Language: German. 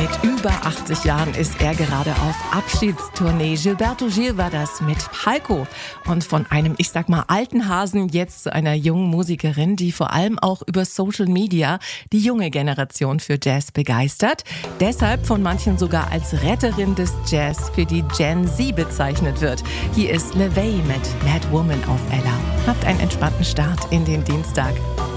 Mit über 80 Jahren ist er gerade auf Abschiedstournee. Gilberto Gil war das mit Palco. Und von einem, ich sag mal, alten Hasen jetzt zu einer jungen Musikerin, die vor allem auch über Social Media die junge Generation für Jazz begeistert. Deshalb von manchen sogar als Retterin des Jazz für die Gen Z bezeichnet wird. Hier ist LaVey mit Mad Woman auf Ella. Habt einen entspannten Start in den Dienstag.